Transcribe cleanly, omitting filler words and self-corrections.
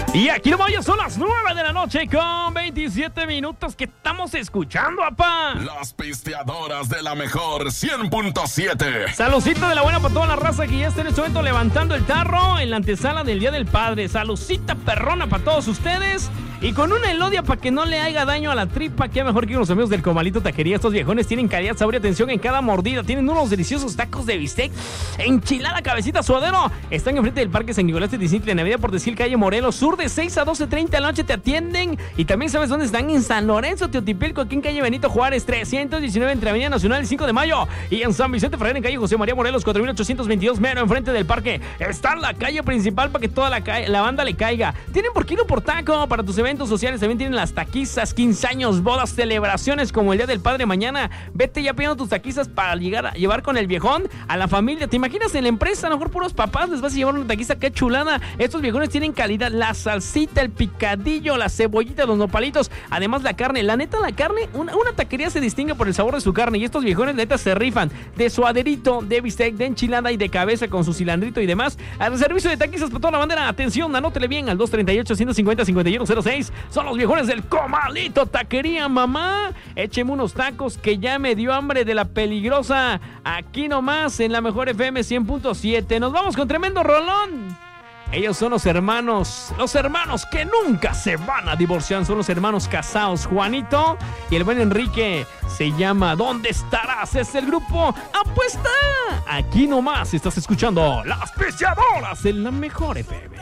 Y aquí nomás ya son las 9 de la noche con 27 minutos que estamos escuchando, apá. Las pisteadoras de la mejor 100.7. Saludcita de la buena para toda la raza que ya está en este momento levantando el tarro en la antesala del Día del Padre. Saludcita perrona para todos ustedes. Y con una elodia para que no le haga daño a la tripa, que mejor que los amigos del Comalito Taquería. Estos viejones tienen calidad, sabor y atención en cada mordida. Tienen unos deliciosos tacos de bistec, enchilada, cabecita, suadero. Están enfrente del Parque San Nicolás de Tizintla, en Avenida Portesil, calle Morelos Sur, de 6 a 12:30 de la noche te atienden. Y también sabes dónde están: en San Lorenzo, Teotipilco, aquí en calle Benito Juárez 319, entre Avenida Nacional y 5 de Mayo. Y en San Vicente Ferrer, en calle José María Morelos 4822, mero enfrente del parque. Está la calle principal para que toda la banda le caiga. Tienen por kilo por taco para tus eventos sociales. También tienen las taquizas, 15 años, bodas, celebraciones como el Día del Padre mañana. Vete ya pidiendo tus taquizas para llevar con el viejón a la familia. ¿Te imaginas en la empresa? A lo mejor puros papás les vas a llevar una taquiza. ¡Qué chulada! Estos viejones tienen calidad. La salsita, el picadillo, la cebollita, los nopalitos. Además la carne. La neta, la carne, una taquería se distingue por el sabor de su carne. Y estos viejones neta se rifan de suaderito, de bistec, de enchilada y de cabeza con su cilandrito y demás. Al servicio de taquizas para toda la bandera. Atención, anótele bien al 238-150-5106. Son los viejones del Comalito Taquería, mamá. Écheme unos tacos que ya me dio hambre de la peligrosa. Aquí nomás en la mejor FM 100.7. Nos vamos con tremendo rolón. Ellos son los hermanos que nunca se van a divorciar. Son los hermanos casados, Juanito y el buen Enrique. Se llama ¿Dónde estarás? Es el grupo Apuesta. Aquí nomás estás escuchando Las Pisteadoras en la mejor FM.